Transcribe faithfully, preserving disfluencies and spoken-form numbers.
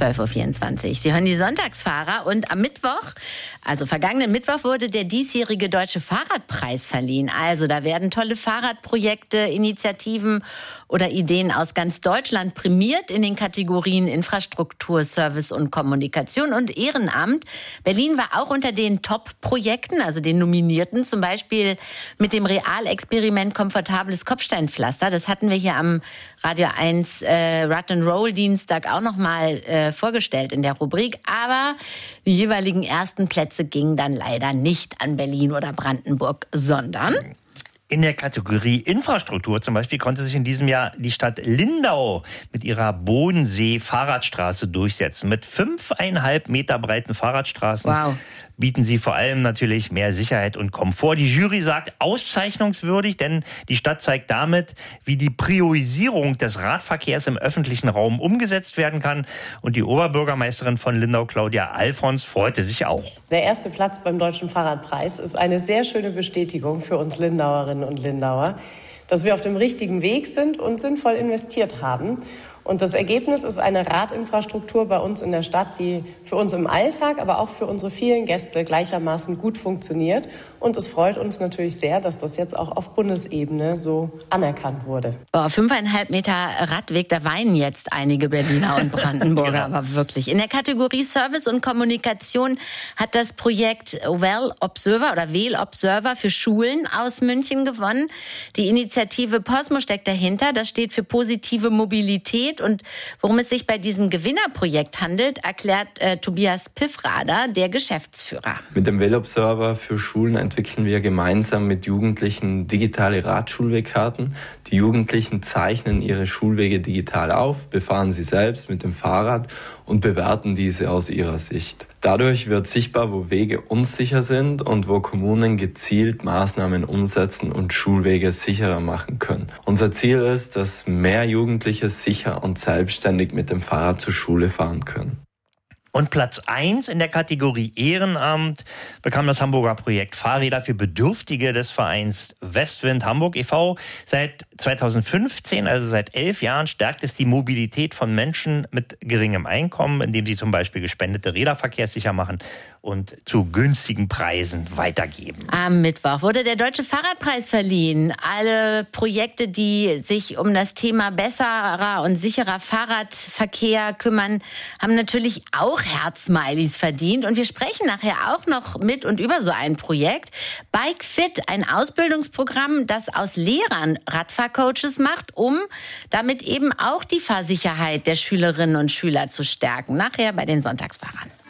zwölf Uhr vierundzwanzig. Sie hören die Sonntagsfahrer und am Mittwoch, also vergangenen Mittwoch, wurde der diesjährige Deutsche Fahrradpreis verliehen. Also da werden tolle Fahrradprojekte, Initiativen oder Ideen aus ganz Deutschland prämiert in den Kategorien Infrastruktur, Service und Kommunikation und Ehrenamt. Berlin war auch unter den Top-Projekten, also den Nominierten, zum Beispiel mit dem Realexperiment Komfortables Kopfsteinpflaster. Das hatten wir hier am Radio eins äh, Rock'n'Roll-Dienstag auch noch mal äh, vorgestellt in der Rubrik. Aber die jeweiligen ersten Plätze gingen dann leider nicht an Berlin oder Brandenburg, sondern... In der Kategorie Infrastruktur zum Beispiel konnte sich in diesem Jahr die Stadt Lindau mit ihrer Bodensee-Fahrradstraße durchsetzen. Mit fünfeinhalb Meter breiten Fahrradstraßen wow. bieten sie vor allem natürlich mehr Sicherheit und Komfort. Die Jury sagt auszeichnungswürdig, denn die Stadt zeigt damit, wie die Priorisierung des Radverkehrs im öffentlichen Raum umgesetzt werden kann. Und die Oberbürgermeisterin von Lindau, Claudia Alfons, freute sich auch. Der erste Platz beim Deutschen Fahrradpreis ist eine sehr schöne Bestätigung für uns Lindauerinnen und Lindauer, dass wir auf dem richtigen Weg sind und sinnvoll investiert haben. Und das Ergebnis ist eine Radinfrastruktur bei uns in der Stadt, die für uns im Alltag, aber auch für unsere vielen Gäste gleichermaßen gut funktioniert. Und es freut uns natürlich sehr, dass das jetzt auch auf Bundesebene so anerkannt wurde. Boah, fünfeinhalb Meter Radweg, da weinen jetzt einige Berliner und Brandenburger, genau. aber wirklich. In der Kategorie Service und Kommunikation hat das Projekt Well Observer oder Well Observer für Schulen aus München gewonnen. Die Initiative Posmo steckt dahinter. Das steht für positive Mobilität. Und worum es sich bei diesem Gewinnerprojekt handelt, erklärt äh, Tobias Piffrader, der Geschäftsführer. Mit dem Well Observer für Schulen entwickeln wir gemeinsam mit Jugendlichen digitale Radschulwegkarten. Die Jugendlichen zeichnen ihre Schulwege digital auf, befahren sie selbst mit dem Fahrrad und bewerten diese aus ihrer Sicht. Dadurch wird sichtbar, wo Wege unsicher sind und wo Kommunen gezielt Maßnahmen umsetzen und Schulwege sicherer machen können. Unser Ziel ist, dass mehr Jugendliche sicher und selbstständig mit dem Fahrrad zur Schule fahren können. Und Platz eins in der Kategorie Ehrenamt bekam das Hamburger Projekt Fahrräder für Bedürftige des Vereins Westwind Hamburg e V Seit zweitausendfünfzehn, also seit elf Jahren, stärkt es die Mobilität von Menschen mit geringem Einkommen, indem sie zum Beispiel gespendete Räder verkehrssicher machen und zu günstigen Preisen weitergeben. Am Mittwoch wurde der Deutsche Fahrradpreis verliehen. Alle Projekte, die sich um das Thema besserer und sicherer Fahrradverkehr kümmern, haben natürlich auch Herzsmileys verdient. Und wir sprechen nachher auch noch mit und über so ein Projekt. Bike Fit, ein Ausbildungsprogramm, das aus Lehrern Radfahrcoaches macht, um damit eben auch die Fahrsicherheit der Schülerinnen und Schüler zu stärken. Nachher bei den Sonntagsfahrern.